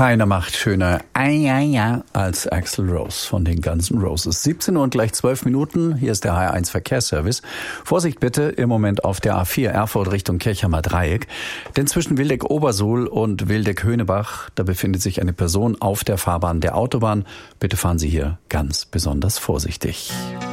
Keiner macht schöner als Axl Rose von den Guns N' Roses. 17 Uhr und gleich 12 Minuten. Hier ist der HR1 Verkehrsservice. Vorsicht bitte im Moment auf der A4 Erfurt Richtung Kirchheimer Dreieck. Denn zwischen Wildeck-Obersuhl und Wildeck-Höhnebach, da befindet sich eine Person auf der Fahrbahn der Autobahn. Bitte fahren Sie hier ganz besonders vorsichtig.